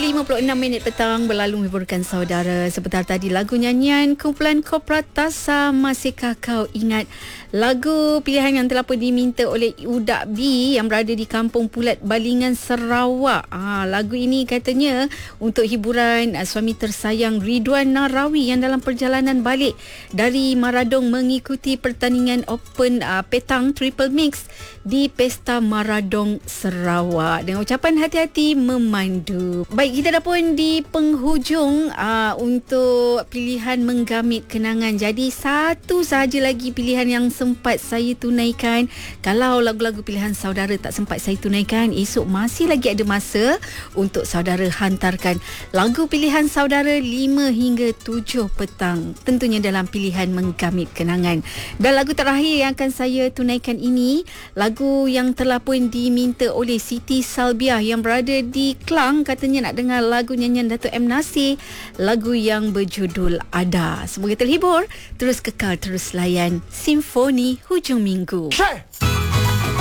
7.56 petang berlalu menghiburkan saudara. Sebentar tadi lagu nyanyian kumpulan Kopratasa Masihkah Kau Ingat. Lagu pilihan yang telah pun diminta oleh Udak B yang berada di Kampung Pulat Balingan, Sarawak. Lagu ini katanya untuk hiburan suami tersayang Ridwan Narawi yang dalam perjalanan balik dari Maradong mengikuti pertandingan Open petang Triple Mix di Pesta Maradong Sarawak. Dengan ucapan hati-hati memandu. Baik, kita dah pun di penghujung untuk pilihan menggamit kenangan. Jadi satu sahaja lagi pilihan yang sempat saya tunaikan. Kalau lagu-lagu pilihan saudara tak sempat saya tunaikan, esok masih lagi ada masa untuk saudara hantarkan lagu pilihan saudara 5 hingga 7 petang. Tentunya dalam pilihan menggamit kenangan. Dan lagu terakhir yang akan saya tunaikan ini, lagu yang telah pun diminta oleh Siti Salbiah yang berada di Klang. Katanya nak dengar lagu nyanyian Dato' M. Nasir, lagu yang berjudul Ada. Semoga terhibur. Terus kekal, terus layan Simfoni Hujung Minggu.